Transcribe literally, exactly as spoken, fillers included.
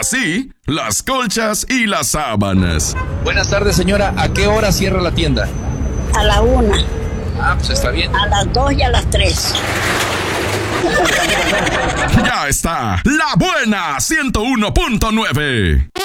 Así, las colchas y las sábanas. Buenas tardes, señora. ¿A qué hora cierra la tienda? A la una. Ah, pues está bien. A las dos y a las tres. Ya está, La Buena ciento uno punto nueve.